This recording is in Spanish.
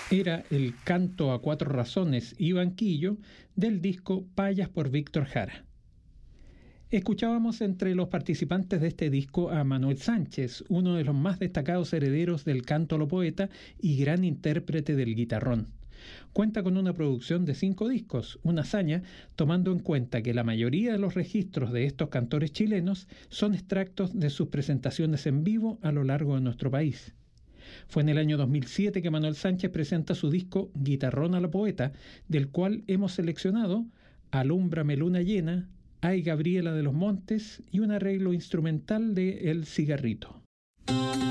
Era el Canto a Cuatro Razones y Banquillo del disco Payas por Víctor Jara. Escuchábamos entre los participantes de este disco a Manuel Sánchez, uno de los más destacados herederos del canto a lo poeta y gran intérprete del guitarrón. Cuenta con una producción de 5 discos, una hazaña tomando en cuenta que la mayoría de los registros de estos cantores chilenos son extractos de sus presentaciones en vivo a lo largo de nuestro país. Fue en el año 2007 que Manuel Sánchez presenta su disco Guitarrón a la Poeta, del cual hemos seleccionado Alúmbrame Luna Llena, Ay Gabriela de los Montes y un arreglo instrumental de El Cigarrito.